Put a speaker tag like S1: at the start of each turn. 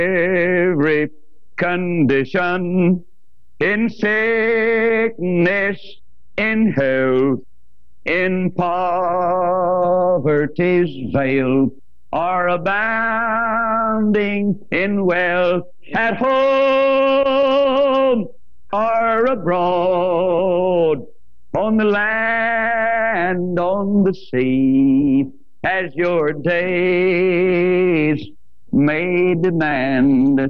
S1: every condition, in sickness, in health, in poverty's veil, are abounding in wealth, at home or abroad, on the land, on the sea, as your days may demand.